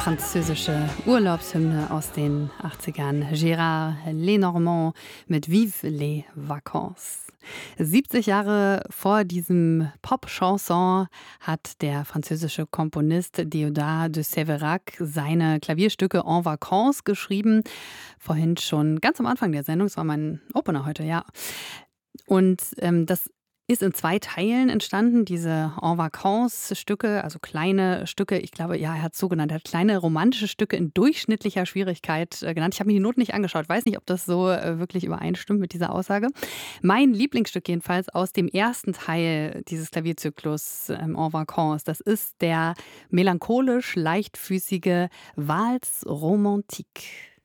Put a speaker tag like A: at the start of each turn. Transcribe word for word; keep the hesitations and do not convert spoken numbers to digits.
A: französische Urlaubshymne aus den achtzigern. Gérard Lenormand mit Vive les Vacances. siebzig Jahre vor diesem Pop-Chanson hat der französische Komponist Déodat de Séverac seine Klavierstücke En Vacances geschrieben. Vorhin schon ganz am Anfang der Sendung, das war mein Opener heute, ja. Und ähm, das ist in zwei Teilen entstanden, diese En Vacances-Stücke, also kleine Stücke. Ich glaube, ja, er hat es so genannt, er hat kleine romantische Stücke in durchschnittlicher Schwierigkeit äh, genannt. Ich habe mir die Noten nicht angeschaut, weiß nicht, ob das so äh, wirklich übereinstimmt mit dieser Aussage. Mein Lieblingsstück jedenfalls aus dem ersten Teil dieses Klavierzyklus ähm, En Vacances, das ist der melancholisch leichtfüßige Valse romantique.